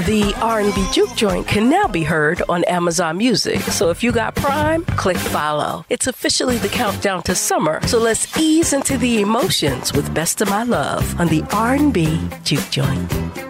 The R&B Juke Joint can now be heard on Amazon Music. So if you got Prime, click follow. It's officially the countdown to summer. So let's ease into the emotions with Best of My Love on the R&B Juke Joint.